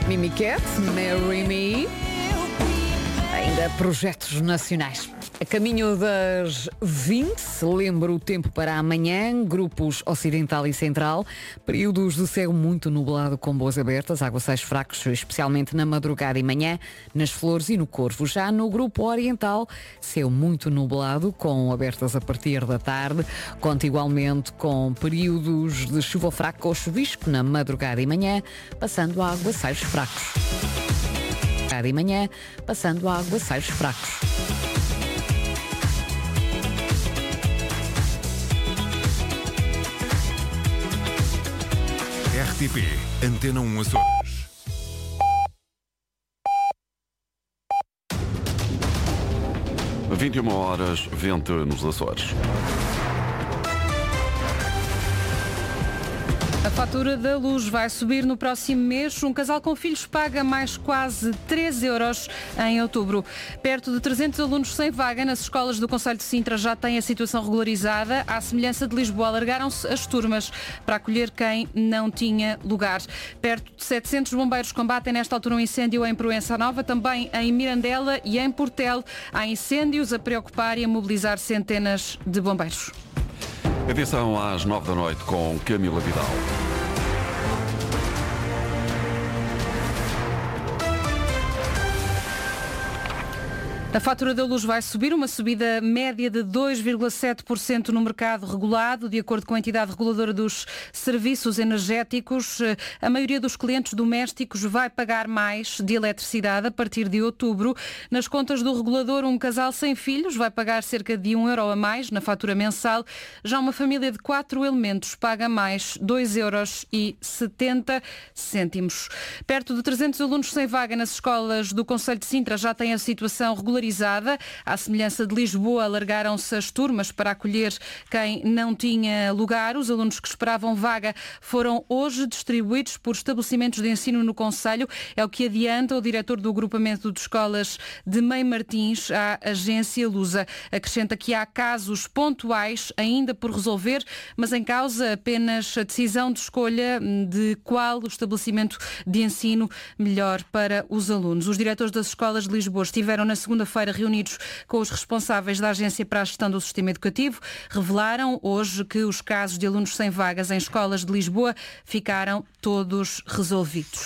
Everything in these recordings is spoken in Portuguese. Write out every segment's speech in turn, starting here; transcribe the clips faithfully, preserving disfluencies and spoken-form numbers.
Mimi Cat, Marry Me. Ainda projetos nacionais. A caminho das vinte, lembro o tempo para amanhã, grupos ocidental e central, períodos de céu muito nublado com boas abertas, aguaceiros fracos, especialmente na madrugada e manhã, nas Flores e no Corvo. Já no grupo oriental, céu muito nublado com abertas a partir da tarde, conta igualmente com períodos de chuva fraca ou chuvisco na madrugada e manhã, passando a aguaceiros fracos. E manhã, passando a aguaceiros fracos. R T P, Antena um Açores. vinte e uma horas, vento nos Açores. A fatura da luz vai subir no próximo mês. Um casal com filhos paga mais quase três euros em outubro. Perto de trezentos alunos sem vaga nas escolas do concelho de Sintra já têm a situação regularizada. À semelhança de Lisboa, alargaram-se as turmas para acolher quem não tinha lugar. Perto de setecentos bombeiros combatem nesta altura um incêndio em Proença Nova, também em Mirandela e em Portel. Há incêndios a preocupar e a mobilizar centenas de bombeiros. Edição às nove da noite com Camila Vidal. A fatura da luz vai subir, uma subida média de dois vírgula sete por cento no mercado regulado, de acordo com a entidade reguladora dos serviços energéticos. A maioria dos clientes domésticos vai pagar mais de eletricidade a partir de outubro. Nas contas do regulador, um casal sem filhos vai pagar cerca de um euro a mais na fatura mensal. Já uma família de quatro elementos paga mais dois euros e setenta cêntimos. Perto de trezentos alunos sem vaga nas escolas do concelho de Sintra já têm a situação regularizada. À semelhança de Lisboa, alargaram-se as turmas para acolher quem não tinha lugar. Os alunos que esperavam vaga foram hoje distribuídos por estabelecimentos de ensino no concelho. É o que adianta o diretor do agrupamento de escolas de Mãe Martins à agência Lusa. Acrescenta que há casos pontuais ainda por resolver, mas em causa apenas a decisão de escolha de qual o estabelecimento de ensino melhor para os alunos. Os diretores das escolas de Lisboa estiveram na segunda-feira reunidos com os responsáveis da Agência para a Gestão do Sistema Educativo. Revelaram hoje que os casos de alunos sem vagas em escolas de Lisboa ficaram todos resolvidos.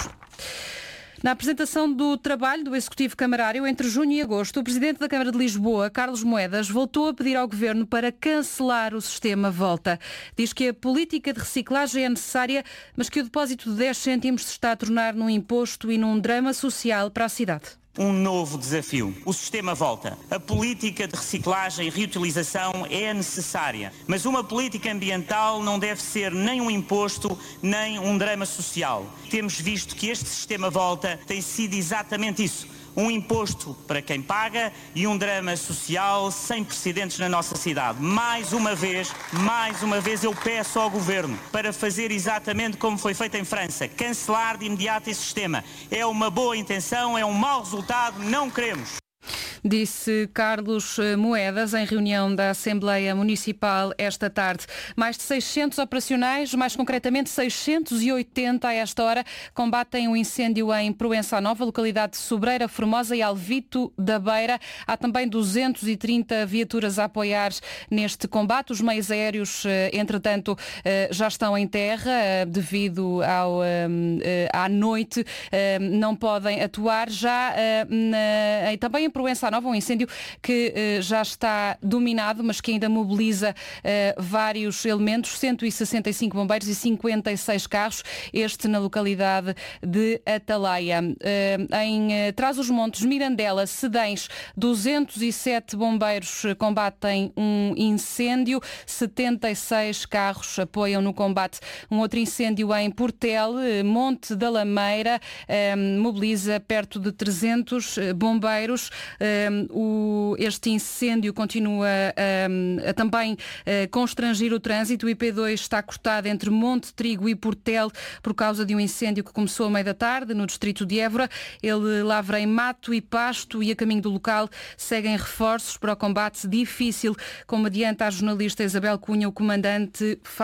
Na apresentação do trabalho do Executivo Camarário entre junho e agosto, o Presidente da Câmara de Lisboa, Carlos Moedas, voltou a pedir ao Governo para cancelar o sistema Volta. Diz que a política de reciclagem é necessária, mas que o depósito de dez cêntimos se está a tornar num imposto e num drama social para a cidade. Um novo desafio. O sistema Volta. A política de reciclagem e reutilização é necessária, mas uma política ambiental não deve ser nem um imposto, nem um drama social. Temos visto que este sistema Volta tem sido exatamente isso. Um imposto para quem paga e um drama social sem precedentes na nossa cidade. Mais uma vez, mais uma vez eu peço ao Governo para fazer exatamente como foi feito em França, cancelar de imediato esse sistema. É uma boa intenção, é um mau resultado, não queremos. Disse Carlos Moedas em reunião da Assembleia Municipal esta tarde. Mais de seiscentos operacionais, mais concretamente seiscentos e oitenta a esta hora, combatem o incêndio em Proença Nova, localidade de Sobreira, Formosa e Alvito da Beira. Há também duzentas e trinta viaturas a apoiar neste combate. Os meios aéreos, entretanto, já estão em terra devido ao, à noite, não podem atuar. Já também em Proença Nova, um incêndio que eh, já está dominado, mas que ainda mobiliza eh, vários elementos, cento e sessenta e cinco bombeiros e cinquenta e seis carros, este na localidade de Atalaia. Eh, em eh, Trás-os-Montes, Mirandela, Cedens, duzentos e sete bombeiros combatem um incêndio, setenta e seis carros apoiam no combate. Um outro incêndio em Portel, eh, Monte da Lameira, eh, mobiliza perto de trezentos bombeiros. Um, o, este incêndio continua um, a também uh, constrangir o trânsito. O I P dois está cortado entre Monte Trigo e Portel por causa de um incêndio que começou à meia da tarde no distrito de Évora. Ele lavra em mato e pasto e a caminho do local seguem reforços para o combate difícil, como adianta a jornalista Isabel Cunha, o comandante